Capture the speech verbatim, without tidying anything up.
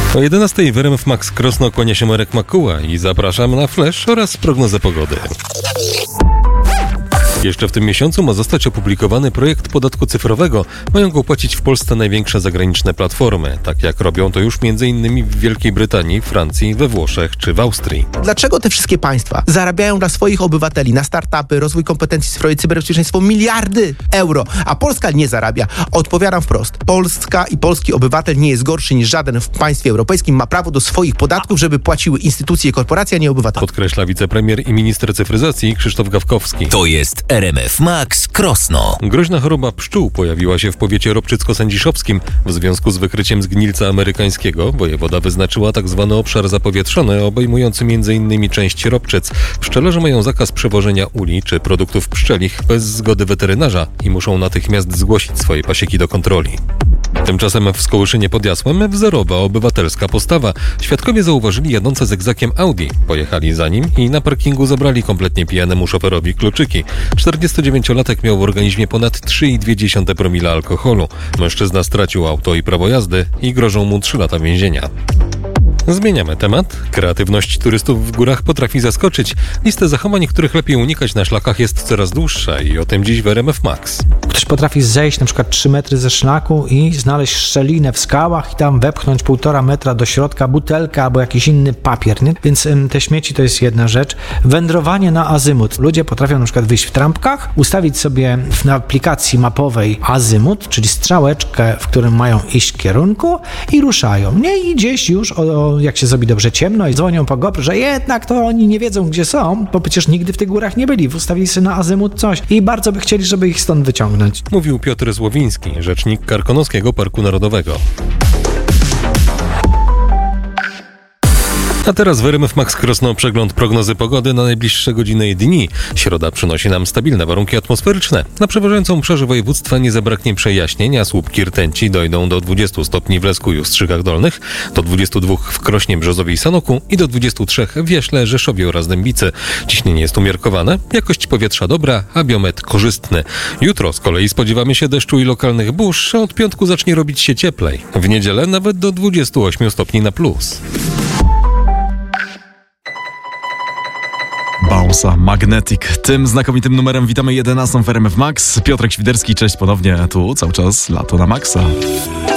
O jedenastej w R M F Max Krosno kłania się Marek Makuła i zapraszam na flash oraz prognozę pogody. Jeszcze w tym miesiącu ma zostać opublikowany projekt podatku cyfrowego. Mają go płacić w Polsce największe zagraniczne platformy, tak jak robią to już m.in. w Wielkiej Brytanii, Francji, we Włoszech czy w Austrii. Dlaczego te wszystkie państwa zarabiają dla swoich obywateli na startupy, rozwój kompetencji cyfrowej, cyberbezpieczeństwo miliardy euro, a Polska nie zarabia? Odpowiadam wprost. Polska i polski obywatel nie jest gorszy niż żaden w państwie europejskim. Ma prawo do swoich podatków, żeby płaciły instytucje i korporacje, a nie obywatel. Podkreśla wicepremier i minister cyfryzacji Krzysztof Gawkowski. To jest R M F Max Krosno. Groźna choroba pszczół pojawiła się w powiecie ropczycko-sędziszowskim. W związku z wykryciem zgnilca amerykańskiego wojewoda wyznaczyła tzw. obszar zapowietrzony, obejmujący m.in. część Ropczyc. Pszczelarze mają zakaz przewożenia uli czy produktów pszczelich bez zgody weterynarza i muszą natychmiast zgłosić swoje pasieki do kontroli. Tymczasem w Skołyszynie pod Jasłem wzorowa obywatelska postawa. Świadkowie zauważyli jadące zygzakiem Audi. Pojechali za nim i na parkingu zabrali kompletnie pijanemu szoferowi kluczyki. czterdziestodziewięciolatek miał w organizmie ponad trzy przecinek dwa promila alkoholu. Mężczyzna stracił auto i prawo jazdy i grożą mu trzy lata więzienia. Zmieniamy temat. Kreatywność turystów w górach potrafi zaskoczyć. Lista zachowań, których lepiej unikać na szlakach, jest coraz dłuższa i o tym dziś w R M F Max. Ktoś potrafi zejść na przykład trzy metry ze szlaku i znaleźć szczelinę w skałach i tam wepchnąć półtora metra do środka butelkę albo jakiś inny papier, nie? Więc ym, te śmieci to jest jedna rzecz. Wędrowanie na azymut. Ludzie potrafią na przykład wyjść w trampkach, ustawić sobie w aplikacji mapowej azymut, czyli strzałeczkę, w którym mają iść w kierunku i ruszają. Nie? I gdzieś już o, o jak się zrobi dobrze ciemno i dzwonią po GoPro, że jednak to oni nie wiedzą, gdzie są, bo przecież nigdy w tych górach nie byli. Ustawili sobie na azymut coś i bardzo by chcieli, żeby ich stąd wyciągnąć. Mówił Piotr Złowiński, rzecznik Karkonoskiego Parku Narodowego. A teraz w R M F Max Krosno przegląd prognozy pogody na najbliższe godziny i dni. Środa przynosi nam stabilne warunki atmosferyczne. Na przeważającym obszarze województwa nie zabraknie przejaśnień, a słupki rtęci dojdą do dwudziestu stopni w Lesku i Ustrzykach Dolnych, do dwudziestu dwóch w Krośnie, Brzozowie i Sanoku i do dwudziestu trzech w Jaśle, Rzeszowie oraz Dębicy. Ciśnienie jest umiarkowane, jakość powietrza dobra, a biometr korzystny. Jutro z kolei spodziewamy się deszczu i lokalnych burz, a od piątku zacznie robić się cieplej. W niedzielę nawet do dwudziestu ośmiu stopni na plus. Bounce'a Magnetic. Tym znakomitym numerem witamy jedenastą w R M F Max. Piotrek Świderski, cześć ponownie. Tu cały czas lato na maksa.